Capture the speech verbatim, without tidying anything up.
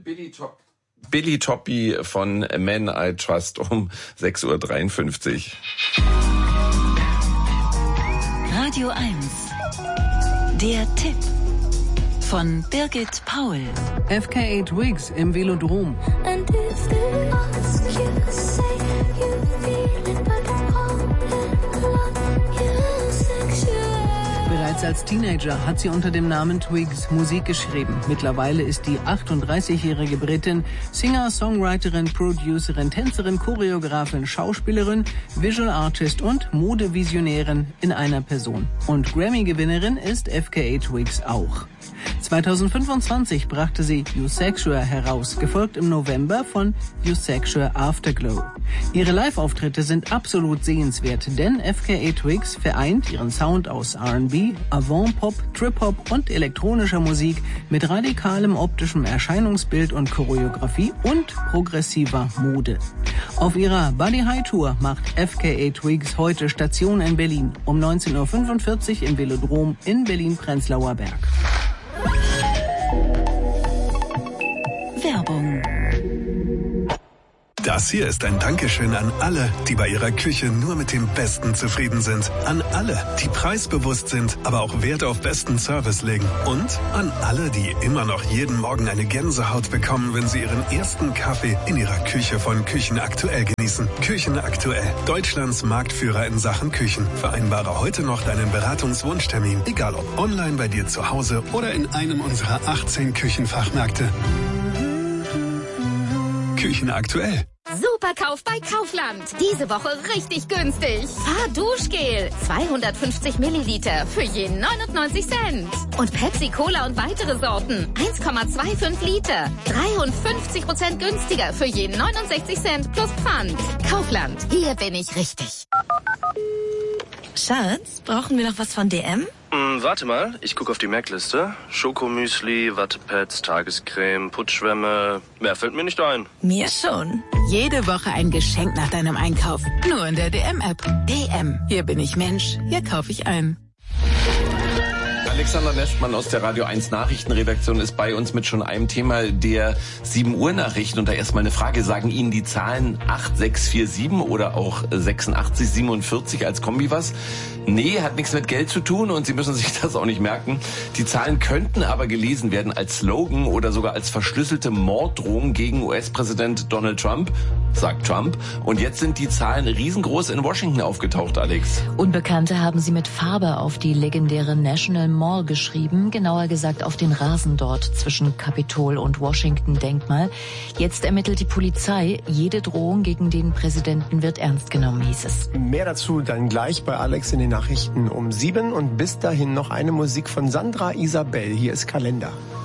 Billy Top. Billy Toppy von Men I Trust um sechs Uhr dreiundfünfzig. Radio eins. Der Tipp von Birgit Paul. F K A Twigs im Velodrom. And if they ask you, say you feel it, but fall in love, you're sexual. Bereits als Teenager hat sie unter dem Namen Twigs Musik geschrieben. Mittlerweile ist die achtunddreißigjährige Britin Singer, Songwriterin, Producerin, Tänzerin, Choreografin, Schauspielerin, Visual Artist und Modevisionärin in einer Person. Und Grammy-Gewinnerin ist F K A Twigs auch. zweitausendfünfundzwanzig brachte sie You Sexual heraus, gefolgt im November von You Sexual Afterglow. Ihre Live-Auftritte sind absolut sehenswert, denn F K A Twigs vereint ihren Sound aus R and B, Avant-Pop, Trip-Hop und elektronischer Musik mit radikalem optischem Erscheinungsbild und Choreografie und progressiver Mode. Auf ihrer Body High Tour macht F K A Twigs heute Station in Berlin um neunzehn Uhr fünfundvierzig im Velodrom in Berlin-Prenzlauer Berg. Werbung. Das hier ist ein Dankeschön an alle, die bei ihrer Küche nur mit dem Besten zufrieden sind. An alle, die preisbewusst sind, aber auch Wert auf besten Service legen. Und an alle, die immer noch jeden Morgen eine Gänsehaut bekommen, wenn sie ihren ersten Kaffee in ihrer Küche von Küchen aktuell genießen. Küchen aktuell, Deutschlands Marktführer in Sachen Küchen. Vereinbare heute noch deinen Beratungswunschtermin, egal ob online bei dir zu Hause oder in einem unserer achtzehn Küchenfachmärkte. Küchen aktuell. Superkauf bei Kaufland. Diese Woche richtig günstig. Fahrduschgel. zweihundertfünfzig Milliliter für je neunundneunzig Cent. Und Pepsi Cola und weitere Sorten. eins Komma fünfundzwanzig Liter. dreiundfünfzig Prozent günstiger für je neunundsechzig Cent plus Pfand. Kaufland. Hier bin ich richtig. Schatz, brauchen wir noch was von D M? Hm, warte mal, ich gucke auf die Merkliste. Schokomüsli, Wattepads, Tagescreme, Putzschwämme. Mehr fällt mir nicht ein. Mir schon. Jede Woche ein Geschenk nach deinem Einkauf. Nur in der D M-App. D M. Hier bin ich Mensch. Hier kaufe ich ein. Alexander Nestmann aus der Radio eins Nachrichtenredaktion ist bei uns mit schon einem Thema der sieben Uhr Nachrichten. Und da erstmal eine Frage. Sagen Ihnen die Zahlen acht sechs vier sieben oder auch sechsundachtzig siebenundvierzig als Kombi was? Nee, hat nichts mit Geld zu tun und Sie müssen sich das auch nicht merken. Die Zahlen könnten aber gelesen werden als Slogan oder sogar als verschlüsselte Morddrohung gegen U S-Präsident Donald Trump, sagt Trump. Und jetzt sind die Zahlen riesengroß in Washington aufgetaucht, Alex. Unbekannte haben sie mit Farbe auf die legendäre National Mall geschrieben, genauer gesagt auf den Rasen dort zwischen Kapitol und Washington-Denkmal. Jetzt ermittelt die Polizei. Jede Drohung gegen den Präsidenten wird ernst genommen, hieß es. Mehr dazu dann gleich bei Alex in den Nachrichten um sieben und bis dahin noch eine Musik von Sandra Isabel. Hier ist Kalender.